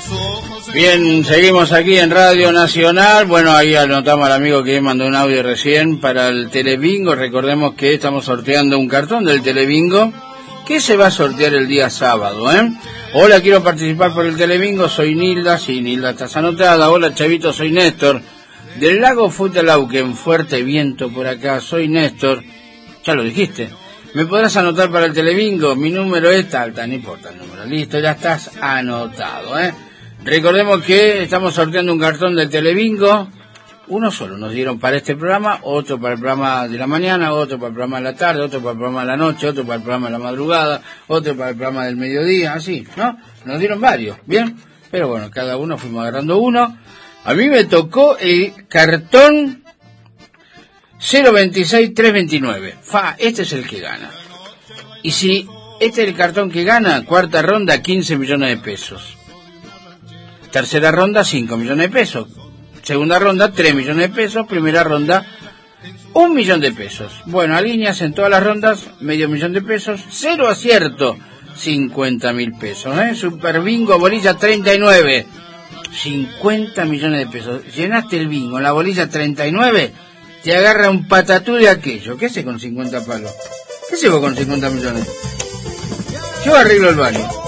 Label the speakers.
Speaker 1: Bien, seguimos aquí en Radio Nacional. Bueno, ahí anotamos al amigo que mandó un audio recién para el Telebingo. Recordemos que estamos sorteando un cartón del Telebingo que se va a sortear el día sábado, ¿eh? Hola, quiero participar por el Telebingo, soy Nilda. Sí, Nilda, estás anotada. Hola, Chavito, soy Néstor. Del lago Futelauquen, fuerte viento por acá, soy Néstor. Ya lo dijiste. ¿Me podrás anotar para el Telebingo? Mi número es tal, no importa el número. Listo, ya estás anotado, ¿eh? Recordemos que estamos sorteando un cartón del Telebingo. Uno solo nos dieron para este programa, otro para el programa de la mañana, otro para el programa de la tarde, otro para el programa de la noche, otro para el programa de la madrugada, otro para el programa del mediodía, así, ¿no? Nos dieron varios, ¿bien? Pero bueno, cada uno fuimos agarrando uno. A mí me tocó el cartón 026-329. Este es el que gana. Y si este es el cartón que gana, cuarta ronda, 15 millones de pesos. Tercera ronda, 5 millones de pesos. Segunda ronda, 3 millones de pesos. Primera ronda, 1 millón de pesos. Bueno, alineas en todas las rondas, medio millón de pesos. 0 acierto, 50.000 pesos. Super bingo, bolilla 39. 50 millones de pesos. Llenaste el bingo en la bolilla 39, te agarra un patatú de aquello. ¿Qué haces con 50 palos? ¿Qué haces vos con 50 millones? Yo arreglo el baño.